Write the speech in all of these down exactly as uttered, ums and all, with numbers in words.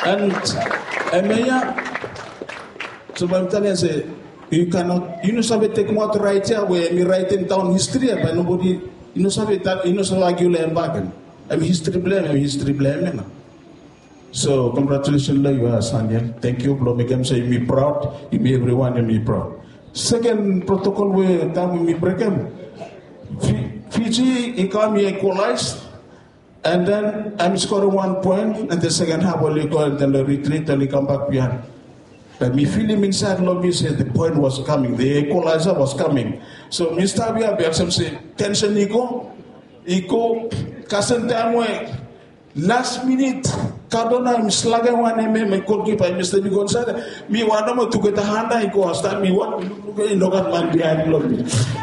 And Emeya, so my Italian say, you cannot, you know, sabe take more to write here where me writing down history, but nobody, you know, sabe that, you know, so argue and bargain. I'm history blame, I'm history blame. So congratulations, you are Daniel. Thank you, Blomigam. Say me proud, you be everyone, and me proud. Second protocol where time me break him. Fiji, he come equalized, and then I'm scoring one point, and the second half will go, and then the retreat, and he come back behind. But me feeling inside lobby said the point was coming, the equalizer was coming. So Mister Abia some say tension Nico, Iko, Casantamwe, last minute, Cardona, I'm slugging one M M, goalkeeper, Mister Gonzalez, me one to get a hand, I go, start me what look at man behind lobby.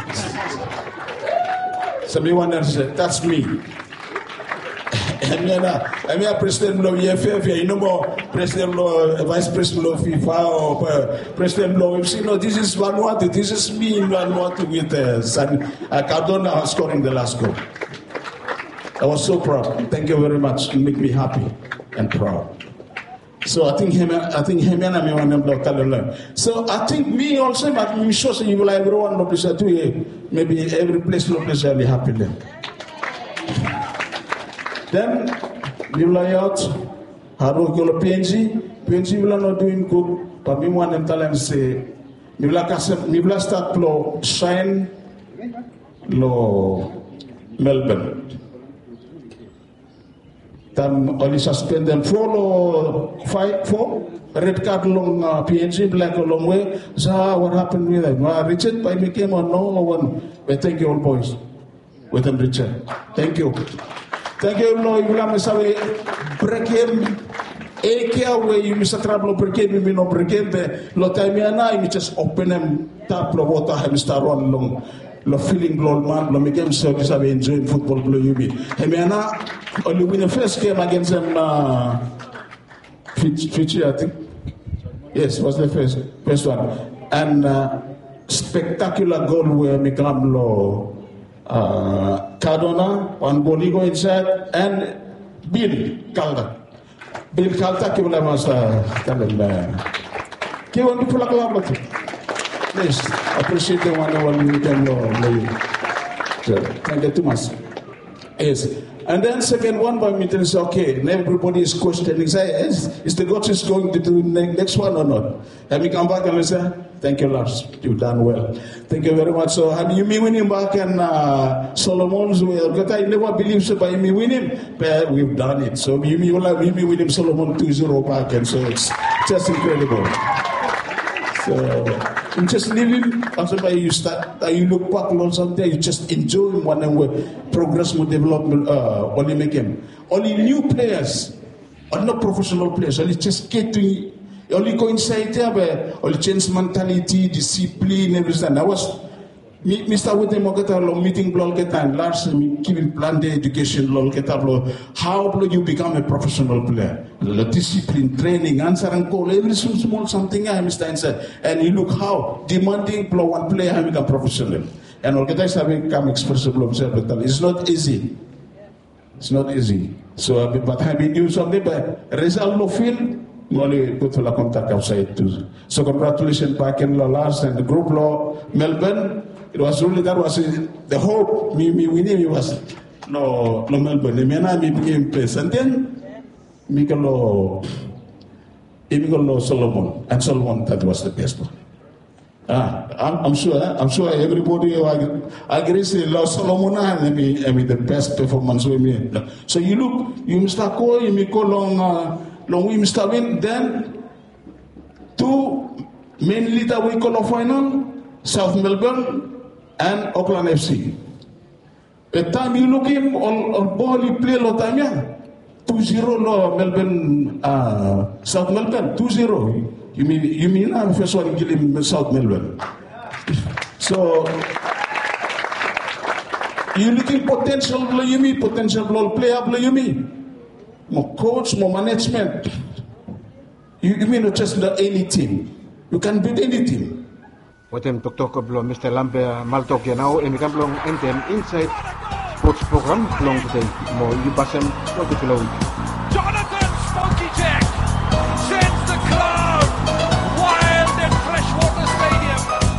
So me one said, that's me. And then I'm a president of the F F, you know more president of vice president of FIFA or uh, president of F C. No, this is Vanuatu. This is me in Vanuatu with uh, San, uh, Cardona scoring the last goal. I was so proud. Thank you very much. You make me happy and proud. So I think him, I think him and I want to So I think me also, but I'm sure you will everyone of this too. Maybe every place will be happy then. Then we will out. Haru kilo P N G, P N G will not doing good. But me want them tell them say, me will accept, me will start lo shine, lo Melbourne. Tam only suspend them follow fight for red card long uh, P N G black a long way. So what happened with them? Uh, Richard by me came on no one. But thank you all boys. With them Richard. Thank you. Thank you Lord. You will say break him. A care where you miss a trouble break him. You no break him. Lo time na you just open him tap lo water him start run long. Lo feeling lo man lo make him so this have enjoying football lo you be. Him na only win the first game against them uh, Fiji, I think. Yes, was the first first one. And uh, spectacular goal where Miklamlo uh, Cardona, one Boligo inside, and Bill Calda. Bill Calda, Kibula Master Calda. Kiwan to Pula Kalabatu. Please appreciate the one one you can know. Thank you too much. Yes. And then second one by me tells okay, everybody is questioning, say, is, is the coach is going to do next one or not? Have you come back and say, thank you, Lars, you've done well. Thank you very much. So have you me winning back and uh, Solomon's well? Because I never believed so by me winning, but we've done it. So you me will have me winning Solomon two zero back, and so it's just incredible. So you just leave him after you start, you look back on something, you just enjoy him one and progress with development, uh, only make him. Only new players, or not professional players, only just get to, only coincide there, but only change mentality, discipline, everything. I was, Mister Wete Mogata, meeting Blolgeta, Lars, giving plan the education, Lolgeta, how you become a professional player. The discipline, training, answer and call, every small something, I understand. And you look how demanding one player, I become professional. And Olgeta is having come expressible observable. It's not easy. It's not easy. So, but have been doing something, but result no feel, only put for the contact outside too. So, congratulations, back in Lars and the group law, Melbourne. It was really, that was the hope. Me, me, we knew it was no, no Melbourne. Me and I became place. And then, Mikalo, Mikalo Solomon. And Solomon, that was the best one. Ah, I'm, I'm sure, I'm sure everybody agrees that Solomon and me, me the best performance with me. So you look, you Mister Ko, you Miko long, uh, long we Mister Win, then two main leader we call final, South Melbourne and Auckland F C. The time you look him on, on ball, he play lot time, yeah. two zero no Melbourne, uh, South Melbourne, two zero. You mean, you mean, I'm first one kill him South Melbourne. So, you looking potential, you mean, potential player, you mean. More coach, more management. You, you mean not just any team. You can beat any team. Watem Doctor Blom, Mister Lambert, Maltok, you know, and we can belong in them inside sports program, belong to them. More you pass them, what to belong.